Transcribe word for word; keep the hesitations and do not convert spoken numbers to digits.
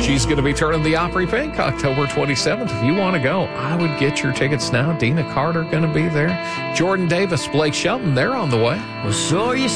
She's going to be turning the Opry pink October twenty-seventh. If you want to go, I would get your tickets now. Dina Carter going to be there. Jordan Davis, Blake Shelton, they're on the way. Well, so you